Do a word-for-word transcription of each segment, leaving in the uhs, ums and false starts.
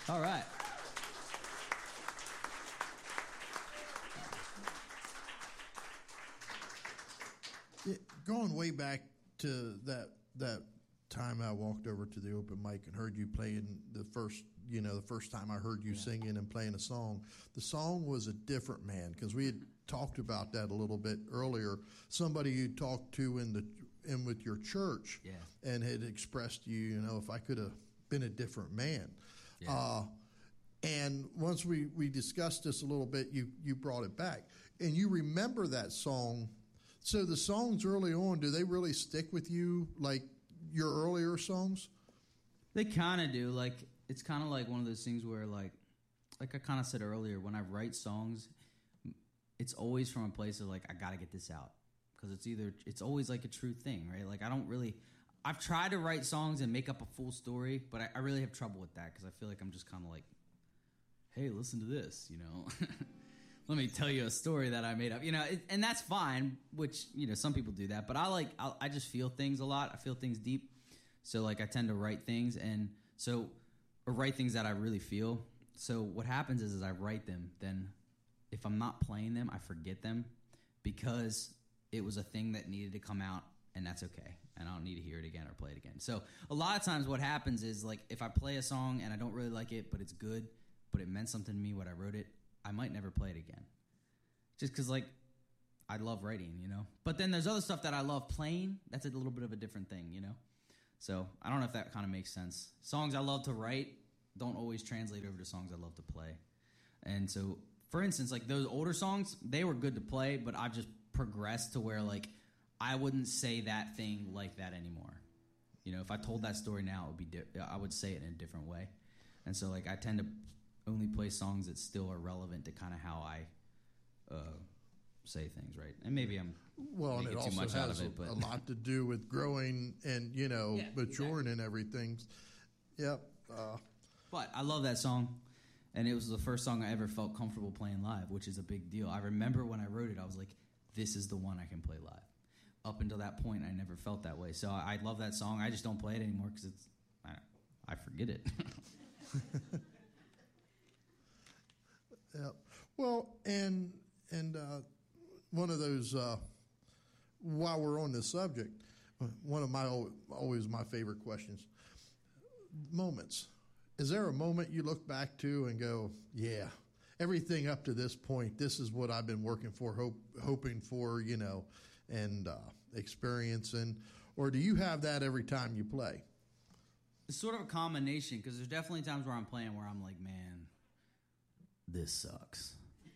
All right. It, going way back to that that time I walked over to the open mic and heard you playing the first, you know, the first time I heard you yeah. singing and playing a song, the song was a different man, because we had talked about that a little bit earlier. Somebody you talked to in the in with your church yeah. and had expressed to you, you know, if I could have been a different man. Yeah. Uh, and once we, we discussed this a little bit, you, you brought it back. And you remember that song. So the songs early on, do they really stick with you like your earlier songs? They kind of do. Like, it's kind of like one of those things where, like, like I kind of said earlier, when I write songs, it's always from a place of, like, I got to get this out. Because it's either, it's always, like, a true thing, right? Like, I don't really, I've tried to write songs and make up a full story, but I, I really have trouble with that because I feel like I'm just kind of like, hey, listen to this, you know? Let me tell you a story that I made up, you know, it, and that's fine, which, you know, some people do that, but I like, I, I just feel things a lot. I feel things deep. So, like, I tend to write things, and so, or write things that I really feel. So what happens is, is I write them, then if I'm not playing them, I forget them because it was a thing that needed to come out, and that's okay. And I don't need to hear it again or play it again. So a lot of times what happens is, like, if I play a song and I don't really like it, but it's good, but it meant something to me when I wrote it, I might never play it again. Just because, like, I love writing, you know? But then there's other stuff that I love playing. That's a little bit of a different thing, you know? So I don't know if that kind of makes sense. Songs I love to write don't always translate over to songs I love to play. And so, for instance, like, those older songs, they were good to play, but I've just progressed to where, like, I wouldn't say that thing like that anymore. You know, if I told that story now, it would be di- I would say it in a different way. And so, like, I tend to only play songs that still are relevant to kind of how I uh, say things, right? And maybe I'm well, and it too also much has out of it, but a lot to do with growing and, you know, yeah, maturing exactly. and everything. Yep. Uh, but I love that song, and it was the first song I ever felt comfortable playing live, which is a big deal. I remember when I wrote it, I was like, this is the one I can play live. Up until that point, I never felt that way. So I, I love that song. I just don't play it anymore because it's I, I forget it. Yeah. Well, and and uh, one of those, uh, while we're on this subject, one of my always my favorite questions, moments. Is there a moment you look back to and go, yeah, everything up to this point, this is what I've been working for, hope, hoping for, you know, and uh, experiencing, or do you have that every time you play? It's sort of a combination, because there's definitely times where I'm playing where I'm like, man, this sucks.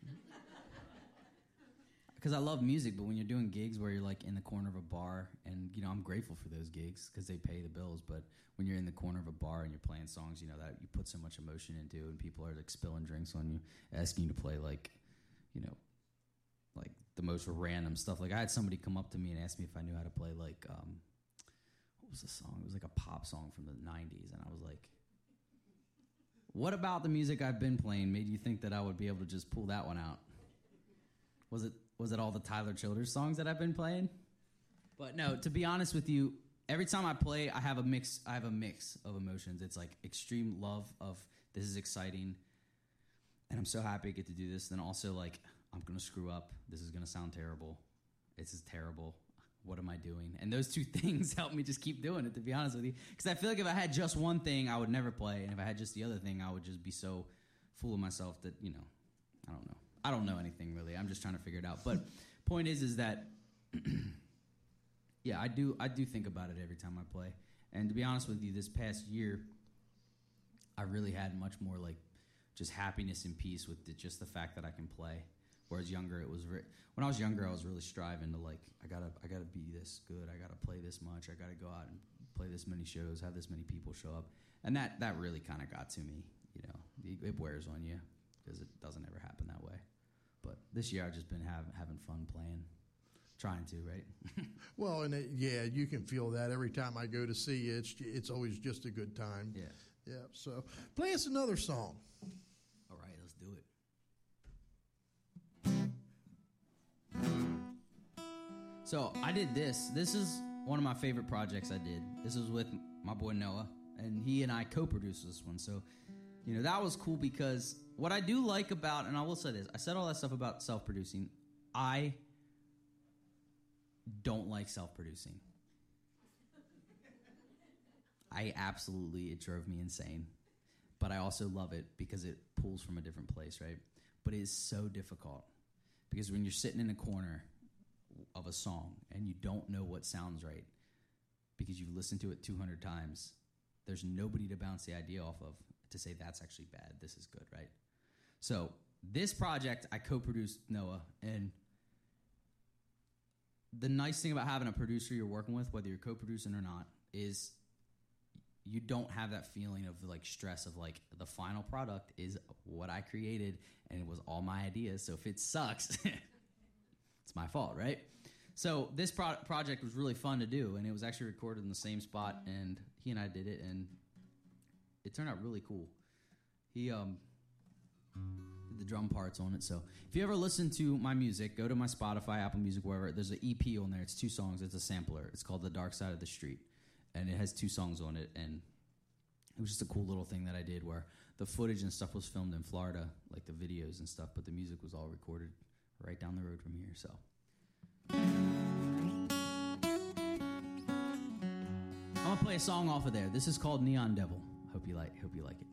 Because I love music, but when you're doing gigs where you're, like, in the corner of a bar, and, you know, I'm grateful for those gigs because they pay the bills, but when you're in the corner of a bar and you're playing songs, you know, that you put so much emotion into, and people are, like, spilling drinks on you, asking you to play, like, you know, like, the most random stuff. Like, I had somebody come up to me and ask me if I knew how to play, like, um, what was the song? It was, like, a pop song from the nineties, and I was like, what about the music I've been playing made you think that I would be able to just pull that one out? Was it was it all the Tyler Childers songs that I've been playing? But no, to be honest with you, every time I play, I have a mix. I have a mix of emotions. It's like extreme love of this is exciting, and I'm so happy to get to do this. Then also, like, I'm gonna screw up. This is gonna sound terrible. This is terrible. What am I doing? And those two things help me just keep doing it, to be honest with you. Because I feel like if I had just one thing, I would never play. And if I had just the other thing, I would just be so full of myself that, you know, I don't know. I don't know anything, really. I'm just trying to figure it out. But point is, is that, yeah, I do I do think about it every time I play. And to be honest with you, this past year, I really had much more, like, just happiness and peace with the, just the fact that I can play. Whereas younger, it was re- when I was younger, I was really striving to, like, I gotta I gotta be this good, I gotta play this much, I gotta go out and play this many shows, have this many people show up, and that that really kind of got to me. You know, it, it wears on you because it doesn't ever happen that way. But this year, I've just been have, having fun playing, trying to, right? Well, and it, yeah, you can feel that every time I go to see you. It's it's always just a good time. Yeah, yeah. So play us another song. All right, let's do it. So I did this. This is one of my favorite projects I did. This was with my boy Noah, and he and I co-produced this one. So You know, that was cool because what I do like about, and I will say this, I said all that stuff about self-producing. I don't like self-producing. I absolutely, it drove me insane. But I also love it because it pulls from a different place, right? But it is so difficult because when you're sitting in a corner of a song and you don't know what sounds right because you've listened to it two hundred times, there's nobody to bounce the idea off of to say that's actually bad, this is good, right? So this project, I co-produced Noah, and the nice thing about having a producer you're working with, whether you're co-producing or not, is you don't have that feeling of like stress of like the final product is what I created and it was all my ideas. So if it sucks, it's my fault, right? So this pro- project was really fun to do, and it was actually recorded in the same spot, and he and I did it, and it turned out really cool. He um did the drum parts on it. So if you ever listen to my music, go to my Spotify, Apple Music, wherever. There's an E P on there. It's two songs. It's a sampler. It's called The Dark Side of the Street. And it has two songs on it, and it was just a cool little thing that I did where the footage and stuff was filmed in Florida, like the videos and stuff, but the music was all recorded right down the road from here, so. I'm gonna play a song off of there. This is called Neon Devil. Hope you like, hope you like it.